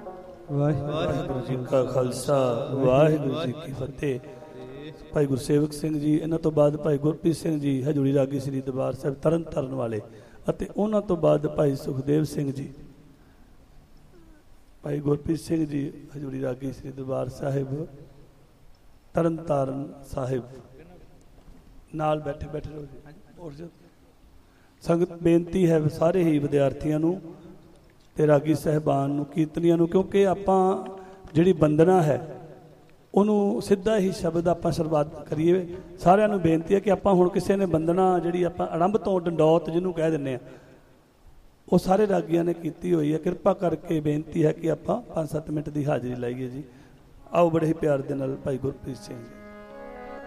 ਵਾਹਿਗੁਰੂ ਜੀ ਕਾ ਖਾਲਸਾ ਵਾਹਿਗੁਰੂ ਜੀ ਕੀ ਫਤਿਹ। ਭਾਈ ਗੁਰਸੇਵਕ ਸਿੰਘ ਜੀ, ਇਹਨਾਂ ਤੋਂ ਬਾਅਦ ਭਾਈ ਗੁਰਪ੍ਰੀਤ ਸਿੰਘ ਜੀ ਹਜੂਰੀ ਰਾਗੀ ਸ੍ਰੀ ਦਰਬਾਰ ਸਾਹਿਬ ਤਰਨ ਤਾਰਨ ਵਾਲੇ, ਅਤੇ ਉਹਨਾਂ ਤੋਂ ਬਾਅਦ ਭਾਈ ਸੁਖਦੇਵ ਸਿੰਘ ਜੀ। ਭਾਈ ਗੁਰਪ੍ਰੀਤ ਸਿੰਘ ਜੀ ਹਜੂਰੀ ਰਾਗੀ ਸ੍ਰੀ ਦਰਬਾਰ ਸਾਹਿਬ ਤਰਨ ਤਾਰਨ ਸਾਹਿਬ ਨਾਲ ਬੈਠੇ ਰਹੋ ਜੀ। ਸੰਗਤ ਬੇਨਤੀ ਹੈ ਸਾਰੇ ਹੀ ਵਿਦਿਆਰਥੀਆਂ ਨੂੰ ਤੇ ਰਾਗੀ ਸਾਹਿਬਾਨ ਨੂੰ, ਕੀਰਤਨੀਆਂ ਨੂੰ, ਕਿਉਂਕਿ ਆਪਾਂ ਜਿਹੜੀ ਵੰਦਨਾ ਹੈ ਉਹਨੂੰ ਸਿੱਧਾ ਹੀ ਸ਼ਬਦ ਆਪਾਂ ਸ਼ੁਰੂਆਤ ਕਰੀਏ। ਸਾਰਿਆਂ ਨੂੰ ਬੇਨਤੀ ਹੈ ਕਿ ਆਪਾਂ ਹੁਣ ਕਿਸੇ ਨੇ ਵੰਦਨਾ ਜਿਹੜੀ ਆਪਾਂ ਆਰੰਭ ਤੋਂ ਡੰਡੌਤ ਜਿਹਨੂੰ ਕਹਿ ਦਿੰਦੇ ਹਾਂ, ਉਹ ਸਾਰੇ ਰਾਗੀਆਂ ਨੇ ਕੀਤੀ ਹੋਈ ਹੈ। ਕਿਰਪਾ ਕਰਕੇ ਬੇਨਤੀ ਹੈ ਕਿ ਆਪਾਂ 5-7 ਮਿੰਟ ਦੀ ਹਾਜ਼ਰੀ ਲਾਈਏ ਜੀ। ਆਓ ਬੜੇ ਹੀ ਪਿਆਰ ਦੇ ਨਾਲ ਭਾਈ ਗੁਰਪ੍ਰੀਤ ਸਿੰਘ ਜੀ।